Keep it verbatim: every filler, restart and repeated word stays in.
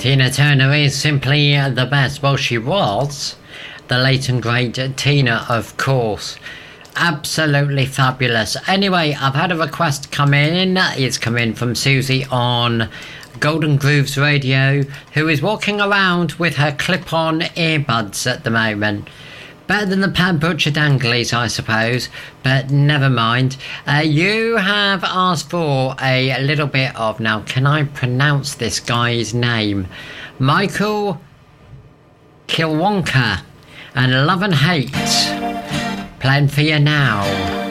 Tina Turner is simply the best. Well, she was the late and great Tina, of course. Absolutely fabulous. Anyway, I've had a request come in. It's come in from Susie on Golden Grooves Radio, who is walking around with her clip-on earbuds at the moment. Better than the Pat Butcher danglies, I suppose, but never mind. Uh, you have asked for a little bit of, now can I pronounce this guy's name? Michael Kiwanuka and Love and Hate. Playing for you now.